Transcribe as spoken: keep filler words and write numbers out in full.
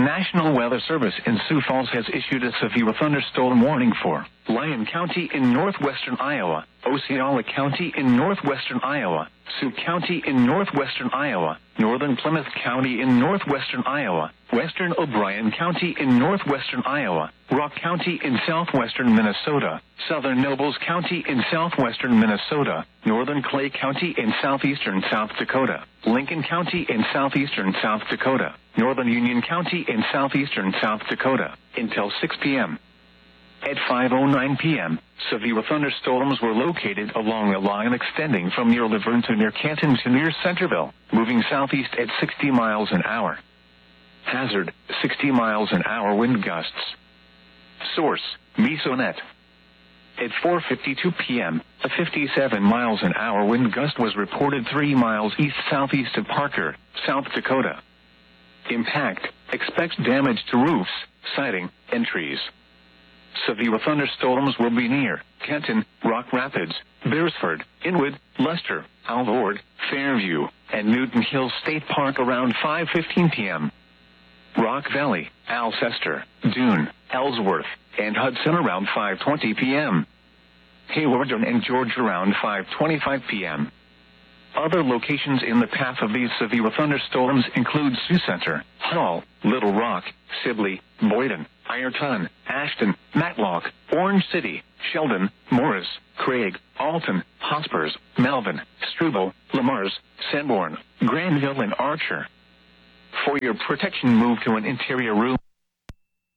National Weather Service in Sioux Falls has issued a severe thunderstorm warning for Lyon County in northwestern Iowa, Osceola County in northwestern Iowa, Sioux County in northwestern Iowa, northern Plymouth County in northwestern Iowa, western O'Brien County in northwestern Iowa, Rock County in southwestern Minnesota, southern Nobles County in southwestern Minnesota, northern Clay County in southeastern South Dakota, Lincoln County in southeastern South Dakota, northern Union County in southeastern South Dakota, until six p.m. At five oh nine p.m., severe thunderstorms were located along a line extending from near Laverne to near Canton to near Centerville, moving southeast at sixty miles an hour. Hazard, sixty miles an hour wind gusts. Source, Mesonet. At four fifty-two p.m., a fifty-seven miles an hour wind gust was reported three miles east-southeast of Parker, South Dakota. Impact, expects damage to roofs, siding, and trees. Severe thunderstorms will be near Kenton, Rock Rapids, Beresford, Inwood, Luster, Alvord, Fairview, and Newton Hills State Park around five fifteen p.m. Rock Valley, Alcester, Dune, Ellsworth, and Hudson around five twenty p.m. Hayward and George around five twenty-five p.m. Other locations in the path of these severe thunderstorms include Sioux Center, Hall, Little Rock, Sibley, Boyden, Ironton, Ashton, Matlock, Orange City, Sheldon, Morris, Craig, Alton, Hospers, Melvin, Struble, Lamars, Sanborn, Granville, and Archer. For your protection, move to an interior room.